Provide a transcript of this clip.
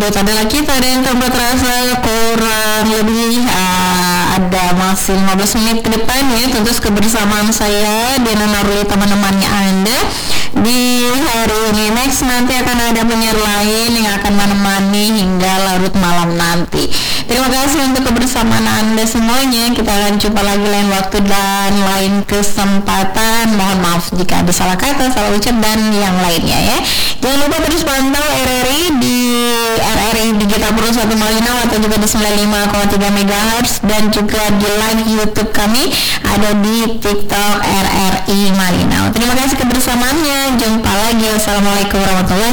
adalah kita dan tempat terasa kurang lebih ada masih 15 menit ke depan ya. Tentu kebersamaan saya Dena Nurlita menemani Anda di hari ini. Next nanti akan ada penyiar lain yang akan menemani hingga larut malam nanti. Terima kasih untuk kebersamaan Anda semuanya. Kita akan jumpa lagi lain waktu dan lain kesempatan. Mohon maaf jika ada salah kata, salah ucap dan yang lainnya ya. Jangan lupa terus pantau RRI di RRI Digital Pro 1 Malinau atau juga di 95,3 MHz dan juga di live YouTube kami ada di TikTok RRI Malinau. Terima kasih kebersamaannya. Jumpa lagi. Wassalamualaikum warahmatullahi wabarakatuh.